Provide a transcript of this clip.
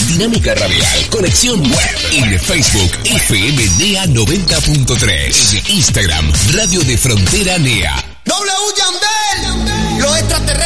Dinámica Radial, Conexión Web. En Facebook, FM NEA 90.3. En Instagram, Radio de Frontera NEA. W Yandel, los extraterrestres.